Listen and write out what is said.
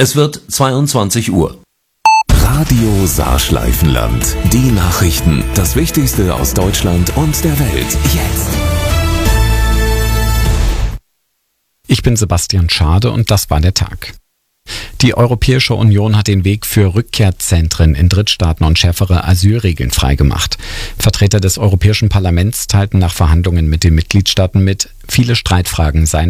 Es wird 22 Uhr. Radio Saarschleifenland. Die Nachrichten. Das Wichtigste aus Deutschland und der Welt. Jetzt. Ich bin Sebastian Schade und das war der Tag. Die Europäische Union hat den Weg für Rückkehrzentren in Drittstaaten und schärfere Asylregeln freigemacht. Vertreter des Europäischen Parlaments teilten nach Verhandlungen mit den Mitgliedstaaten mit, viele Streitfragen seien